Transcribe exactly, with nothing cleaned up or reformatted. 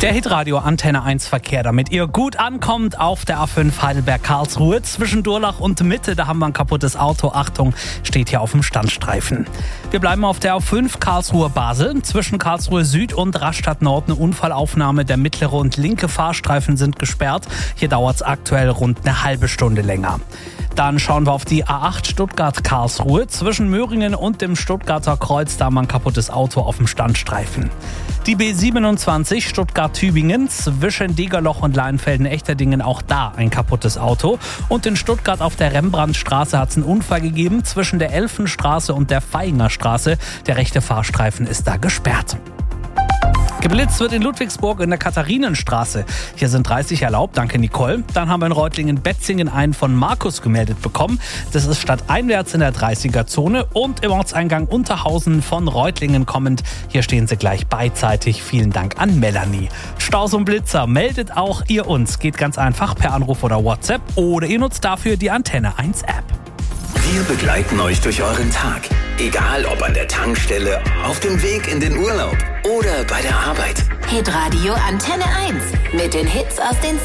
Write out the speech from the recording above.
Der Hitradio Antenne eins Verkehr, damit ihr gut ankommt auf der A fünf Heidelberg-Karlsruhe. Zwischen Durlach und Mitte, da haben wir ein kaputtes Auto. Achtung, steht hier auf dem Standstreifen. Wir bleiben auf der A fünf Karlsruhe-Basel. Zwischen Karlsruhe Süd und Rastatt Nord eine Unfallaufnahme. Der mittlere und linke Fahrstreifen sind gesperrt. Hier dauert es aktuell rund eine halbe Stunde länger. Dann schauen wir auf die A acht Stuttgart-Karlsruhe. Zwischen Möhringen und dem Stuttgarter Kreuz, da haben wir ein kaputtes Auto auf dem Standstreifen. Die B siebenundzwanzig Stuttgart-Tübingen, zwischen Degerloch und Leinfelden-Echterdingen, auch da ein kaputtes Auto. Und in Stuttgart auf der Rembrandtstraße hat es einen Unfall gegeben zwischen der Elfenstraße und der Vaihinger Straße. Der rechte Fahrstreifen ist da gesperrt. Geblitzt wird in Ludwigsburg in der Katharinenstraße. Hier sind dreißig erlaubt, danke Nicole. Dann haben wir in Reutlingen-Betzingen einen von Markus gemeldet bekommen. Das ist stadteinwärts in der dreißiger-Zone und im Ortseingang Unterhausen von Reutlingen kommend. Hier stehen sie gleich beidseitig. Vielen Dank an Melanie. Staus und Blitzer, meldet auch ihr uns. Geht ganz einfach per Anruf oder WhatsApp oder ihr nutzt dafür die Antenne eins App. Wir begleiten euch durch euren Tag. Egal ob an der Tankstelle, auf dem Weg in den Urlaub oder bei der Arbeit. Hitradio Antenne eins mit den Hits aus den